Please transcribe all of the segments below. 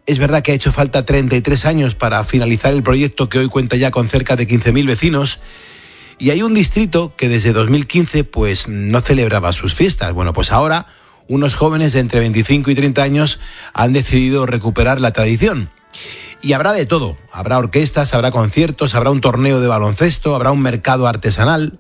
Es verdad que ha hecho falta 33 años para finalizar el proyecto, que hoy cuenta ya con cerca de 15.000 vecinos. Y hay un distrito que desde 2015 pues no celebraba sus fiestas. Bueno, pues ahora unos jóvenes de entre 25 y 30 años han decidido recuperar la tradición. Y habrá de todo. Habrá orquestas, habrá conciertos, habrá un torneo de baloncesto, habrá un mercado artesanal.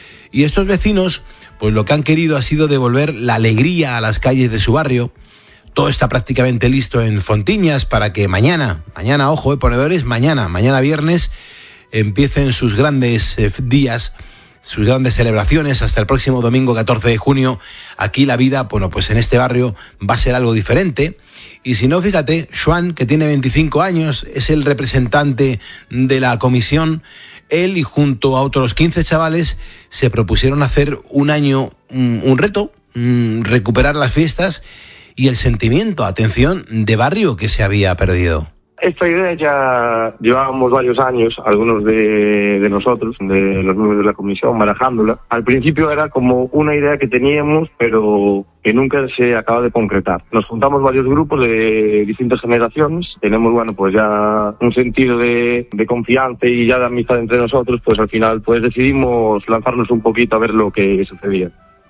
Y estos vecinos, pues lo que han querido ha sido devolver la alegría a las calles de su barrio. Todo está prácticamente listo en Fontiñas para que mañana, ojo, ponedores, mañana viernes, empiecen sus grandes días, sus grandes celebraciones hasta el próximo domingo 14 de junio. Aquí la vida, bueno, pues en este barrio va a ser algo diferente. Y si no, fíjate, Joan, que tiene 25 años, es el representante de la comisión. Él y junto a otros 15 chavales se propusieron hacer un año, un reto, recuperar las fiestas y el sentimiento, atención, de barrio que se había perdido. Esta idea ya llevábamos varios años, algunos de nosotros, de los miembros de la comisión, barajándola. Al principio era como una idea que teníamos, pero que nunca se acaba de concretar. Nos juntamos varios grupos de distintas generaciones, tenemos, bueno, pues ya un sentido de confianza y ya de amistad entre nosotros, pues al final pues decidimos lanzarnos un poquito a ver lo que sucedía.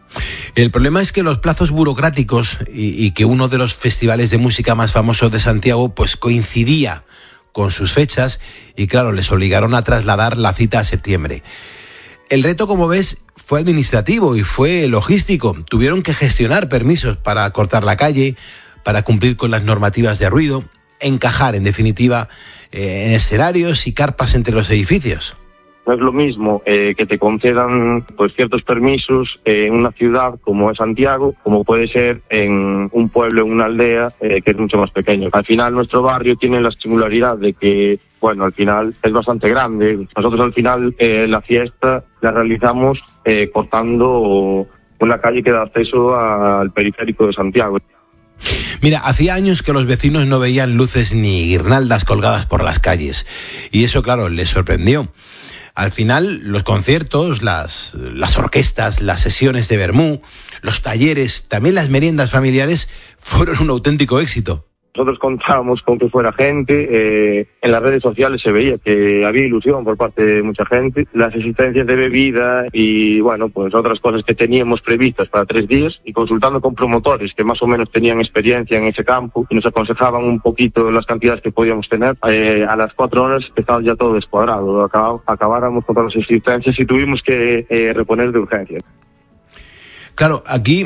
El problema es que los plazos burocráticos y que uno de los festivales de música más famosos de Santiago pues coincidía con sus fechas y claro, les obligaron a trasladar la cita a septiembre. El reto, como ves, fue administrativo y fue logístico. Tuvieron que gestionar permisos para cortar la calle, para cumplir con las normativas de ruido, encajar en definitiva en escenarios y carpas entre los edificios. No es lo mismo que te concedan pues ciertos permisos en una ciudad como es Santiago, como puede ser en un pueblo, en una aldea que es mucho más pequeño. Al final nuestro barrio tiene la singularidad de que, bueno, al final es bastante grande. Nosotros al final la fiesta la realizamos cortando una calle que da acceso al periférico de Santiago. Mira, hacía años que los vecinos no veían luces ni guirnaldas colgadas por las calles y eso, claro, les sorprendió. Al final, los conciertos, las orquestas, las sesiones de vermú, los talleres, también las meriendas familiares fueron un auténtico éxito. Nosotros contábamos con que fuera gente, en las redes sociales se veía que había ilusión por parte de mucha gente, las existencias de bebida y bueno, pues otras cosas que teníamos previstas para 3 días y consultando con promotores que más o menos tenían experiencia en ese campo y nos aconsejaban un poquito las cantidades que podíamos tener, a las 4 horas estaba ya todo descuadrado, acabáramos con todas las existencias y tuvimos que reponer de urgencia. Claro, aquí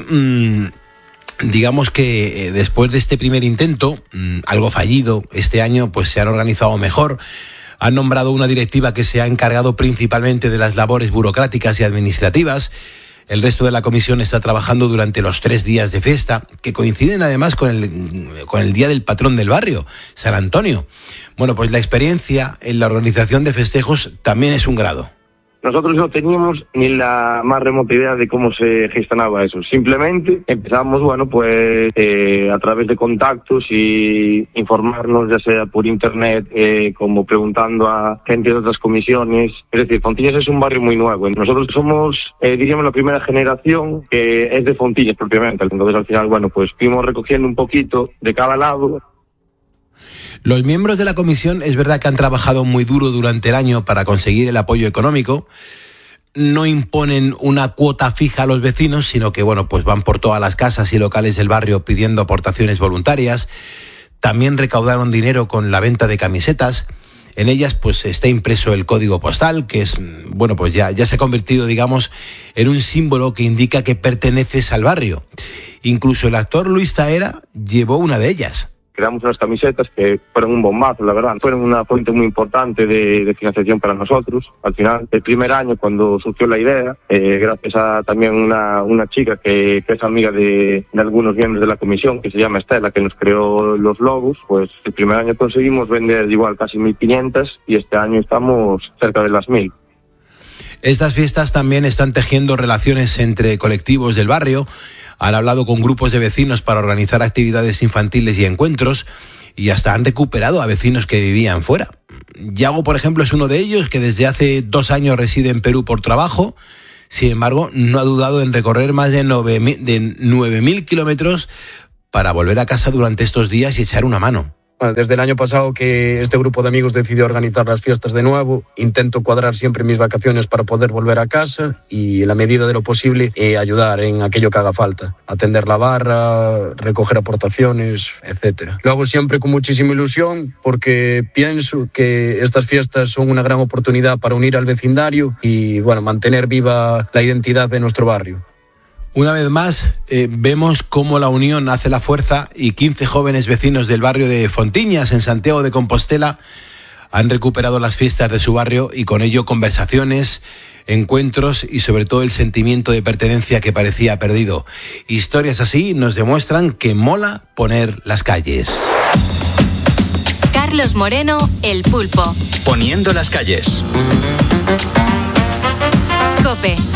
digamos que después de este primer intento, algo fallido, este año pues se han organizado mejor. Han nombrado una directiva que se ha encargado principalmente de las labores burocráticas y administrativas. El resto de la comisión está trabajando durante los 3 días de fiesta, que coinciden además con el día del patrón del barrio, San Antonio. Bueno, pues la experiencia en la organización de festejos también es un grado. Nosotros no teníamos ni la más remota idea de cómo se gestionaba eso. Simplemente empezamos, bueno, pues a través de contactos y informarnos, ya sea por internet, como preguntando a gente de otras comisiones. Es decir, Fontiñas es un barrio muy nuevo. Nosotros somos, diríamos, la primera generación que es de Fontiñas propiamente. Entonces, al final, bueno, pues fuimos recogiendo un poquito de cada lado. Los miembros de la comisión es verdad que han trabajado muy duro durante el año para conseguir el apoyo económico. No imponen una cuota fija a los vecinos, sino que bueno, pues van por todas las casas y locales del barrio pidiendo aportaciones voluntarias. También recaudaron dinero con la venta de camisetas. En ellas pues está impreso el código postal, que es, bueno, pues ya se ha convertido, digamos, en un símbolo que indica que perteneces al barrio. Incluso el actor Luis Tahera llevó una de ellas. Creamos unas camisetas que fueron un bombazo, la verdad. Fueron una fuente muy importante de financiación para nosotros. Al final, el primer año, cuando surgió la idea, gracias a también una chica que es amiga de algunos miembros de la comisión, que se llama Estela, que nos creó los logos, pues el primer año conseguimos vender igual casi 1.500 y este año estamos cerca de las 1.000. Estas fiestas también están tejiendo relaciones entre colectivos del barrio. Han hablado con grupos de vecinos para organizar actividades infantiles y encuentros y hasta han recuperado a vecinos que vivían fuera. Yago, por ejemplo, es uno de ellos que desde hace 2 años reside en Perú por trabajo. Sin embargo, no ha dudado en recorrer más de 9.000 kilómetros para volver a casa durante estos días y echar una mano. Bueno, desde el año pasado que este grupo de amigos decidió organizar las fiestas de nuevo, intento cuadrar siempre mis vacaciones para poder volver a casa y, en la medida de lo posible, ayudar en aquello que haga falta. Atender la barra, recoger aportaciones, etc. Lo hago siempre con muchísima ilusión porque pienso que estas fiestas son una gran oportunidad para unir al vecindario y, bueno, mantener viva la identidad de nuestro barrio. Una vez más, vemos cómo la unión hace la fuerza y 15 jóvenes vecinos del barrio de Fontiñas, en Santiago de Compostela, han recuperado las fiestas de su barrio y con ello conversaciones, encuentros y sobre todo el sentimiento de pertenencia que parecía perdido. Historias así nos demuestran que mola poner las calles. Carlos Moreno, El Pulpo. Poniendo las calles. COPE.